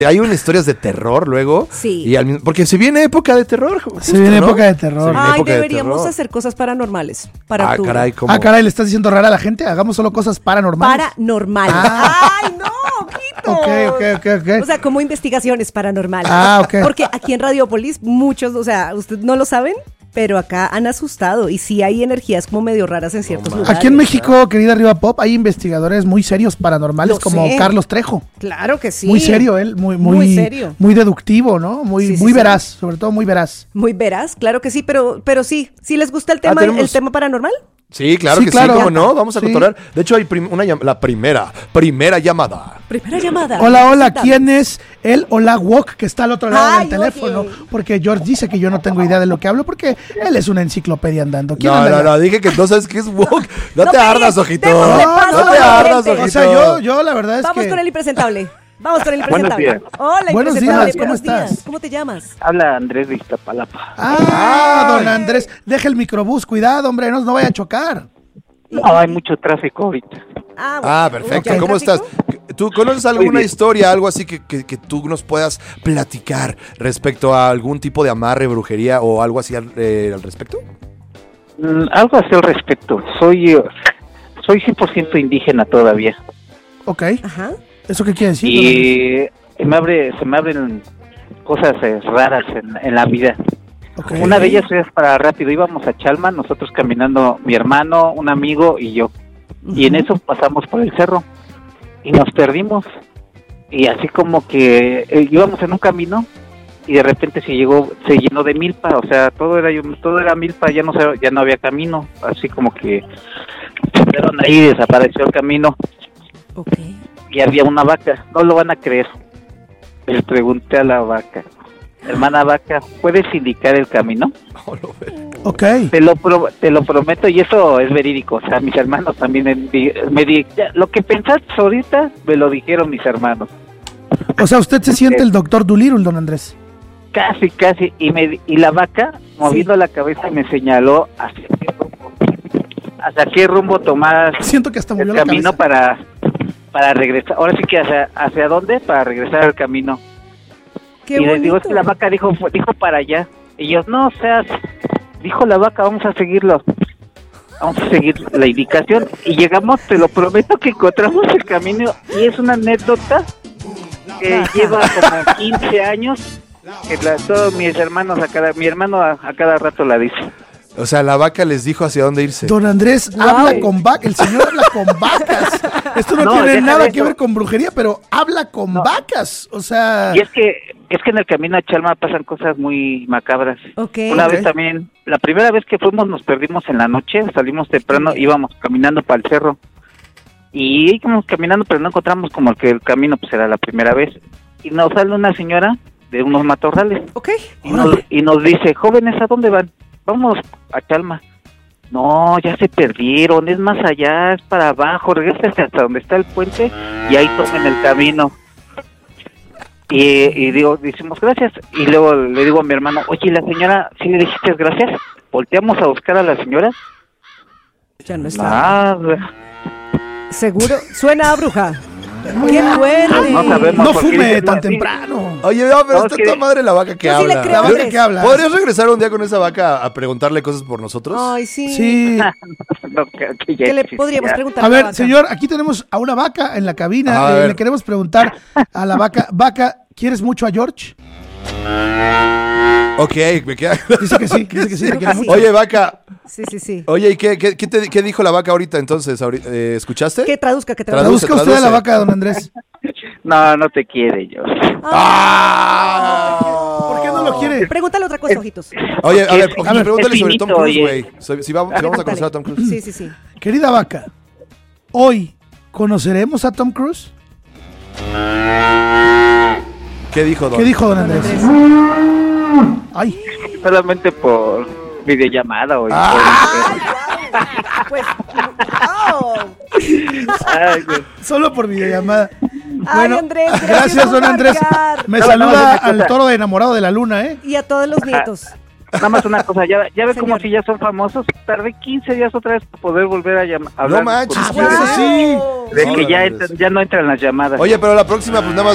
Hay unas historias de terror luego. Sí. Porque se viene época de terror. Se viene época de terror. Ay, deberíamos hahacer cosas paranormales para octubre. Caray, ¿cómo? Caray, le estás diciendo rara a la gente. Hagamos solo cosas paranormales. Paranormales. Ay, no, Quito. Ok. O sea, como investigaciones paranormales. Ok. Porque aquí en Radiopolis muchos, o sea, ustedes no lo saben, pero acá han asustado y sí hay energías como medio raras en ciertos lugares. Aquí en México, querida Arriba Pop, hay investigadores muy serios paranormales como Carlos Trejo. Claro que sí. Muy serio él, muy serio. Muy deductivo, ¿no? Muy veraz, sobre todo muy veraz. Muy veraz, claro que sí, pero sí les gusta el tema, el tema paranormal. Sí, claro que sí, ¿cómo no? Vamos a cotorrear. De hecho, hay la primera llamada. Primera llamada. Hola, ¿quién es el Hola Wok que está al otro lado del teléfono? Porque George dice que yo no tengo idea de lo que hablo porque él es una enciclopedia andando. No, dije que no sabes qué es Wok. No te ardas, ojito. No te ardas, ojito. O sea, yo la verdad es Vamos con el impresentable. Vamos con el impresentable. Buenos días. Hola, buenos días, ¿cómo estás? ¿Cómo te llamas? Habla Andrés de Iztapalapa. Don Andrés, deja el microbús, cuidado, hombre, no vaya a chocar. No, hay mucho tráfico ahorita. Perfecto. ¿Cómo estás? ¿Tú conoces alguna historia, algo así que tú nos puedas platicar respecto a algún tipo de amarre, brujería o algo así al respecto? Algo así al respecto. Soy 100% indígena todavía. Ok. Ajá. ¿Eso qué quiere decir? Y se me abren cosas raras en la vida. Okay. Una de ellas es para rápido. Íbamos a Chalma, nosotros caminando, mi hermano, un amigo y yo. Y en eso pasamos por el cerro y nos perdimos. Y así como que íbamos en un camino y de repente se llenó de milpa. O sea, todo era milpa, ya no había camino. Así como que ahí desapareció el camino. Okay. Y había una vaca, no lo van a creer. Le pregunté a la vaca, hermana vaca, ¿puedes indicar el camino? Ok. Te lo prometo, y eso es verídico. O sea, mis hermanos también lo que pensaste ahorita, me lo dijeron mis hermanos. O sea, usted se siente el doctor Dolittle, don Andrés. Casi, y la vaca, moviendo la cabeza, me señaló hacia qué rumbo tomar. Siento que hasta movió el camino para regresar. Ahora sí que hacia dónde, para regresar al camino. Qué y bonito. les digo, es que la vaca dijo para allá. Y ellos, no, o sea, dijo la vaca, vamos a seguirlo. Vamos a seguir la indicación. Y llegamos, te lo prometo, que encontramos el camino. Y es una anécdota que lleva como 15 años. Que todos mis hermanos, mi hermano a cada rato la dice. O sea, la vaca les dijo hacia dónde irse. Don Andrés habla con vacas, el señor habla con vacas. Esto no tiene nada que ver con brujería, pero habla con vacas, o sea... Y es que en el camino a Chalma pasan cosas muy macabras. Una vez también, la primera vez que fuimos nos perdimos en la noche, salimos temprano, íbamos caminando para el cerro. Y íbamos caminando, pero no encontramos como que el camino, pues era la primera vez. Y nos sale una señora de unos matorrales. Y nos dice, jóvenes, ¿a dónde van? Vamos a Chalma. No, ya se perdieron, es más allá, es para abajo, regresen hasta donde está el puente y ahí tomen el camino. Y decimos gracias. Y luego le digo a mi hermano, oye, la señora, ¿sí le dijiste gracias? Volteamos a buscar a la señora. Ya no está. Seguro, suena a bruja. ¡Qué fuerte! No fume tan temprano. Oye, pero está toda madre la vaca que habla. La vaca que habla. ¿Podrías regresar un día con esa vaca a preguntarle cosas por nosotros? Ay, sí. Sí. ¿Qué le podríamos preguntar a la vaca? Señor, aquí tenemos a una vaca en la cabina. Le queremos preguntar a la vaca. Vaca, ¿quieres mucho a George? Ok, me queda. Dice que sí. Oye, vaca. Sí. Oye, ¿y qué dijo la vaca ahorita entonces? ¿Escuchaste? Que traduzca. Traduzca usted a la vaca, don Andrés. No te quiere, George. ¿Por qué no lo quiere? Pregúntale otra cosa, ojitos. Oye, a ver, pregúntale sobre Tom Cruise, güey. Si vamos a conocer a Tom Cruise. Sí. Querida vaca, ¿hoy conoceremos a Tom Cruise? ¿Qué dijo don Andrés? Ay. Solamente por videollamada hoy. Pues, solo por videollamada. Bueno, Andrés, gracias don Andrés. Me saluda al toro enamorado de la luna, ¿eh? Y a todos los nietos. Nada más una cosa, ya ve como si ya son famosos. Tardé 15 días otra vez para poder volver a hablar. No manches, eso sí. De que ya no entran las llamadas. Oye, pero la próxima, pues nada más